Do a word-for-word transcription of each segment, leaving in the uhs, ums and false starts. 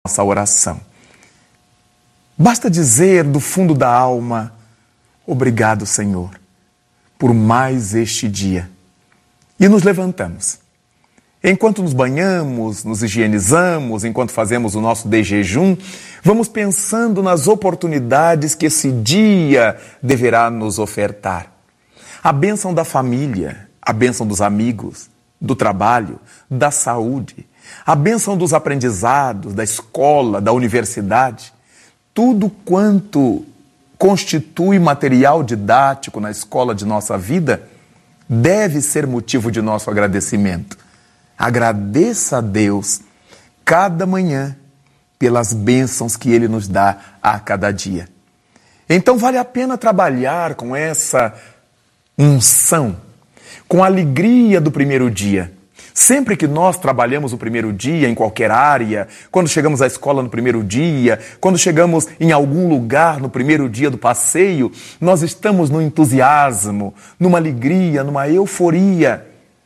nossa oração. Basta dizer do fundo da alma: obrigado, Senhor, por mais este dia. E nos levantamos. Enquanto nos banhamos, nos higienizamos, enquanto fazemos o nosso de jejum, vamos pensando nas oportunidades que esse dia deverá nos ofertar. A bênção da família, a bênção dos amigos, do trabalho, da saúde, a bênção dos aprendizados, da escola, da universidade. Tudo quanto constitui material didático na escola de nossa vida deve ser motivo de nosso agradecimento. Agradeça a Deus cada manhã pelas bênçãos que Ele nos dá a cada dia. Então vale a pena trabalhar com essa unção, com a alegria do primeiro dia. Sempre que nós trabalhamos o primeiro dia em qualquer área, quando chegamos à escola no primeiro dia, quando chegamos em algum lugar no primeiro dia do passeio, nós estamos no entusiasmo, numa alegria, numa euforia.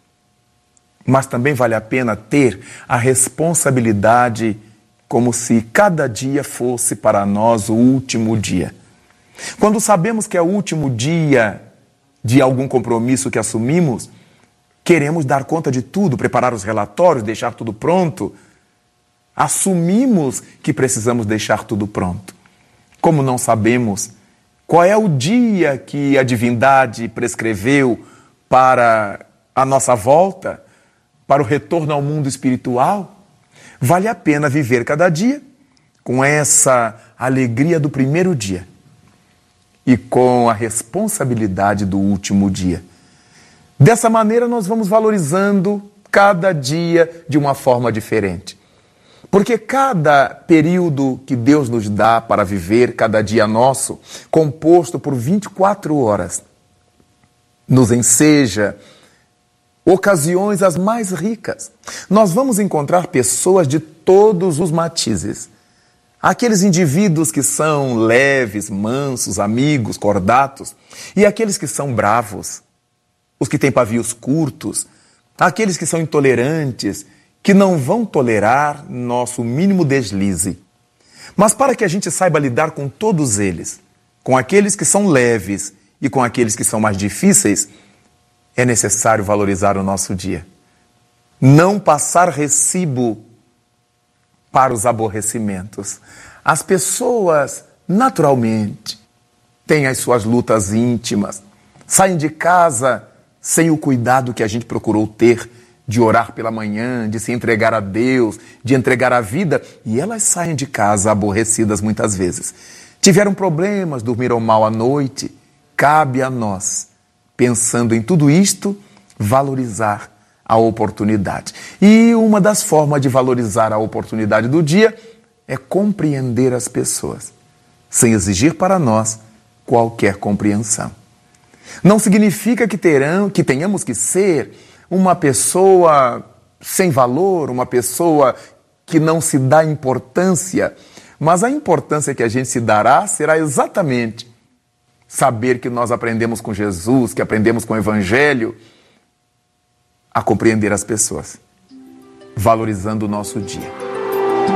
Mas também vale a pena ter a responsabilidade como se cada dia fosse para nós o último dia. Quando sabemos que é o último dia de algum compromisso que assumimos, queremos dar conta de tudo, preparar os relatórios, deixar tudo pronto. Assumimos que precisamos deixar tudo pronto. Como não sabemos qual é o dia que a divindade prescreveu para a nossa volta, para o retorno ao mundo espiritual, vale a pena viver cada dia com essa alegria do primeiro dia e com a responsabilidade do último dia. Dessa maneira, nós vamos valorizando cada dia de uma forma diferente. Porque cada período que Deus nos dá para viver, cada dia nosso, composto por vinte e quatro horas, nos enseja ocasiões as mais ricas. Nós vamos encontrar pessoas de todos os matizes. Aqueles indivíduos que são leves, mansos, amigos, cordatos, e aqueles que são bravos, os que têm pavios curtos, aqueles que são intolerantes, que não vão tolerar nosso mínimo deslize. Mas para que a gente saiba lidar com todos eles, com aqueles que são leves e com aqueles que são mais difíceis, é necessário valorizar o nosso dia. Não passar recibo para os aborrecimentos. As pessoas, naturalmente, têm as suas lutas íntimas, saem de casa sem o cuidado que a gente procurou ter de orar pela manhã, de se entregar a Deus, de entregar a vida, e elas saem de casa aborrecidas muitas vezes. Tiveram problemas, dormiram mal à noite. Cabe a nós, pensando em tudo isto, valorizar a oportunidade. E uma das formas de valorizar a oportunidade do dia é compreender as pessoas, sem exigir para nós qualquer compreensão. Não significa que, terão, que tenhamos que ser uma pessoa sem valor, uma pessoa que não se dá importância, mas a importância que a gente se dará será exatamente saber que nós aprendemos com Jesus, que aprendemos com o Evangelho, a compreender as pessoas, valorizando o nosso dia.